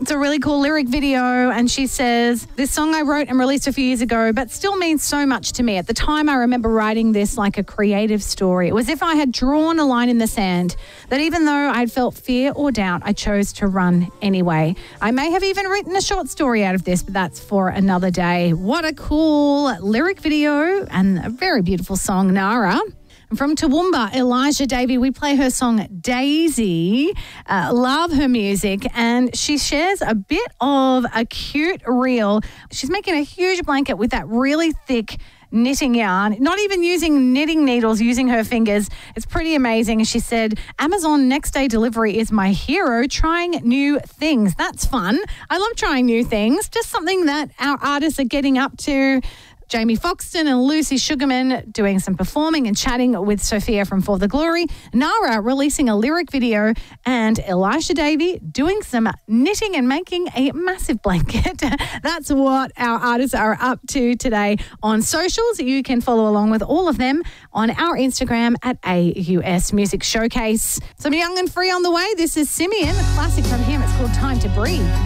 It's a really cool lyric video, and she says, this song I wrote and released a few years ago, but still means so much to me. At the time, I remember writing this like a creative story. It was as if I had drawn a line in the sand, that even though I'd felt fear or doubt, I chose to run anyway. I may have even written a short story out of this, but that's for another day. What a cool lyric video and a very beautiful song, Nara. From Toowoomba, Elijah Davey, we play her song Daisy. Love her music, and she shares a bit of a cute reel. She's making a huge blanket with that really thick knitting yarn, not even using knitting needles, using her fingers. It's pretty amazing. She said, Amazon next day delivery is my hero, trying new things. That's fun. I love trying new things. Just something that our artists are getting up to. Jamie Foxton and Lucy Sugarman doing some performing and chatting with Sophia from For the Glory. Nara releasing a lyric video, and Elisha Davey doing some knitting and making a massive blanket. That's what our artists are up to today on socials. You can follow along with all of them on our Instagram at AUS Music Showcase. Some Young and Free on the way. This is Simeon, a classic from him. It's called Time to Breathe.